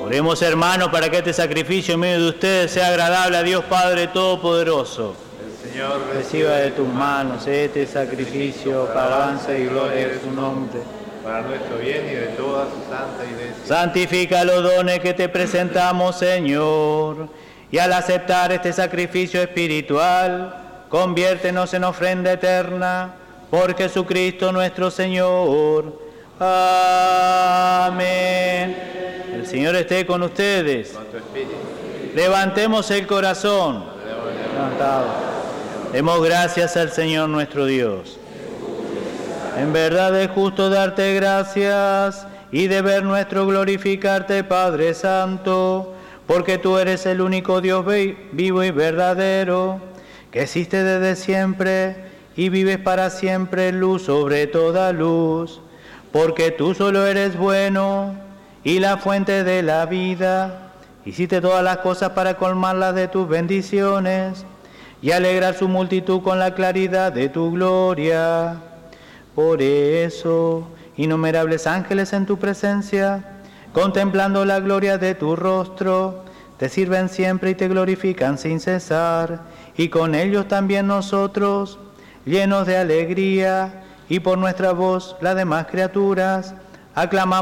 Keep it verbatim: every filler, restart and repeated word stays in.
Oremos, hermanos, para que este sacrificio en medio de ustedes sea agradable a Dios Padre Todopoderoso. El Señor Reciba de tus manos este sacrificio para alabanza y gloria de su nombre, para nuestro bien y de toda su santa iglesia. Santifica los dones que te presentamos, Señor, y al aceptar este sacrificio espiritual, conviértenos en ofrenda eterna por Jesucristo nuestro Señor. Amén. El Señor esté con ustedes. Con tu espíritu. Levantemos el corazón. Levantado. Demos gracias al Señor nuestro Dios. En verdad es justo darte gracias y deber nuestro glorificarte, Padre Santo, porque tú eres el único Dios vivo y verdadero, que existe desde siempre y vives para siempre, luz sobre toda luz, porque tú solo eres bueno y la fuente de la vida. Hiciste todas las cosas para colmarlas de tus bendiciones y alegrar su multitud con la claridad de tu gloria. Por eso, innumerables ángeles en tu presencia, contemplando la gloria de tu rostro, te sirven siempre y te glorifican sin cesar, y con ellos también nosotros, llenos de alegría, y por nuestra voz las demás criaturas, aclamamos